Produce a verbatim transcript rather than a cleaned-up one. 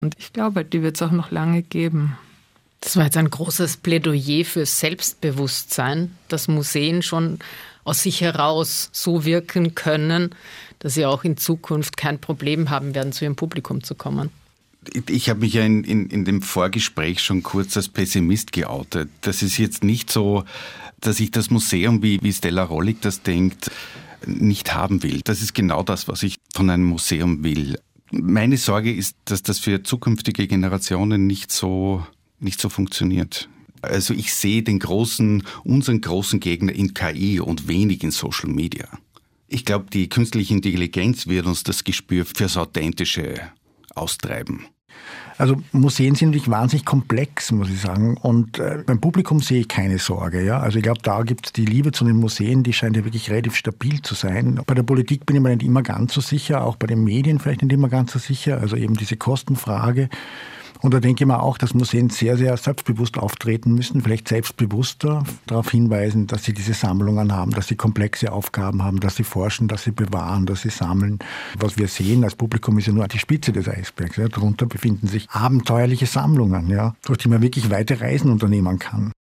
Und ich glaube, die wird es auch noch lange geben. Das war jetzt ein großes Plädoyer für Selbstbewusstsein, dass Museen schon aus sich heraus so wirken können, dass sie auch in Zukunft kein Problem haben werden, zu ihrem Publikum zu kommen. Ich habe mich ja in, in, in dem Vorgespräch schon kurz als Pessimist geoutet. Das ist jetzt nicht so, dass ich das Museum, wie, wie Stella Rollig das denkt, nicht haben will. Das ist genau das, was ich von einem Museum will. Meine Sorge ist, dass das für zukünftige Generationen nicht so, nicht so funktioniert. Also ich sehe den großen, unseren großen Gegner in K I und wenig in Social Media. Ich glaube, die künstliche Intelligenz wird uns das Gespür fürs Authentische austreiben. Also Museen sind natürlich wahnsinnig komplex, muss ich sagen. Und äh, beim Publikum sehe ich keine Sorge. Ja? Also ich glaube, da gibt es die Liebe zu den Museen, die scheint ja wirklich relativ stabil zu sein. Bei der Politik bin ich mir nicht immer ganz so sicher, auch bei den Medien vielleicht nicht immer ganz so sicher. Also eben diese Kostenfrage. Und da denke ich mir auch, dass Museen sehr, sehr selbstbewusst auftreten müssen, vielleicht selbstbewusster darauf hinweisen, dass sie diese Sammlungen haben, dass sie komplexe Aufgaben haben, dass sie forschen, dass sie bewahren, dass sie sammeln. Was wir sehen als Publikum ist ja nur die Spitze des Eisbergs. Ja. Darunter befinden sich abenteuerliche Sammlungen, ja, durch die man wirklich weite Reisen unternehmen kann.